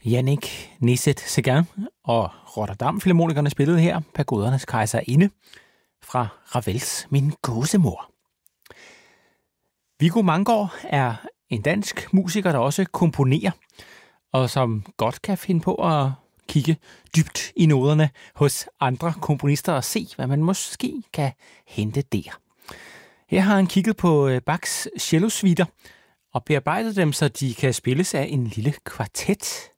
Jannik Nézet-Séguin og Rotterdam-filharmonikerne spillede her Pagodernes Kejserinde fra Ravels Min gåsemor. Viggo Manggaard er en dansk musiker, der også komponerer, og som godt kan finde på at kigge dybt i noderne hos andre komponister og se, hvad man måske kan hente der. Her har han kigget på Bachs cellosuiter og bearbejdet dem, så de kan spilles af en lille kvartet.